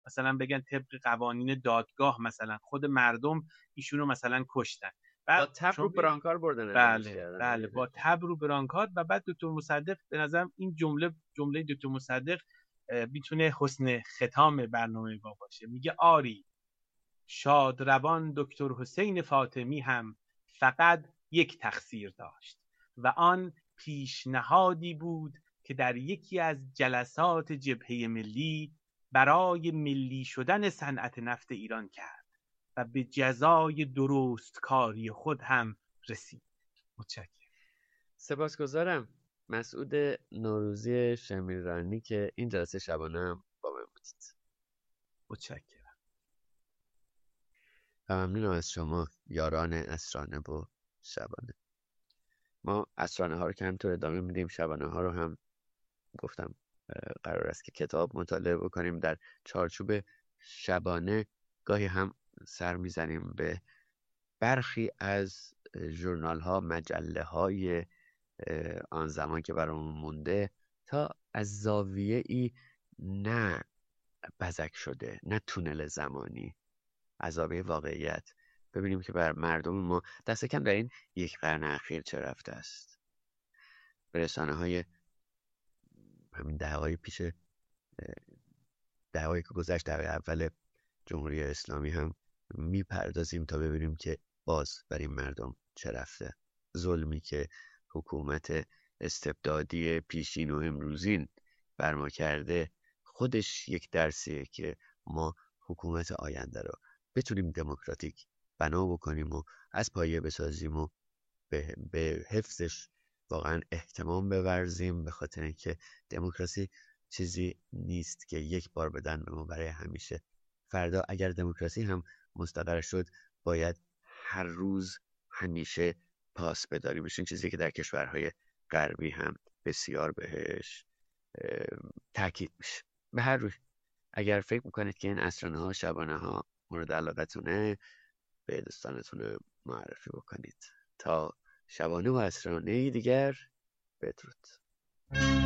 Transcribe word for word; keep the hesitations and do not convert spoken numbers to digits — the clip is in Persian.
مثلا بگن طبق قوانین دادگاه مثلا خود مردم ایشونو مثلا کشتن. با تب رو برانکار بردن ادامش بله کردن. بله با تب رو برانکار. و بعد دکتر مصدق به نظرم این جمله جمله دکتر مصدق میتونه حسن ختام برنامه ما باشه. میگه آری شادروان دکتر حسین فاطمی هم فقط یک تقصیر داشت و آن پیشنهادی بود که در یکی از جلسات جبهه ملی برای ملی شدن صنعت نفت ایران کرد و به جزای درست کاری خود هم رسید. متشکرم. سپاسگزارم مسعود نوروزی شمیرانی که این جلسه شبانه هم با من بودید. متشکرم. و ممنونم از شما یاران اسرانه و شبانه. ما اسرانه ها رو که همینطور ادامه میدیم، شبانه ها رو هم گفتم قرار است که کتاب مطالعه بکنیم. در چارچوب شبانه گاهی هم سر میزنیم به برخی از ژورنال ها، مجله های آن زمان که برامون مونده، تا از زاویه ای نه بزک شده، نه تونل زمانی، از زاویه واقعیت ببینیم که بر مردم ما دست کم در این یک قرن اخیر چه رفته است. به رسانه های همین دهه‌های پیش، دهه‌هایی که گذشت، دهه اول جمهوری اسلامی هم میپردازیم تا ببینیم که باز بر این مردم چه رفته. ظلمی که حکومت استبدادی پیشین و امروزین بر ما کرده خودش یک درسیه که ما حکومت آینده رو بتونیم دموکراتیک بنا بکنیم و از پایه بسازیم و به, به حفظش واقعا اهتمام بورزیم، به خاطر اینکه دموکراسی چیزی نیست که یک بار بدن به ما برای همیشه. فردا اگر دموکراسی هم مستقر شد باید هر روز همیشه پاس بداریم. این چیزی که در کشورهای غربی هم بسیار بهش تاکید میشه. به هر روی اگر فکر میکنید که این اسرانه ها، شبانه ها مورد علاقتونه، به دوستانتون معرفی بکنید. تا شبانه و اسرانه دیگر، بدرود.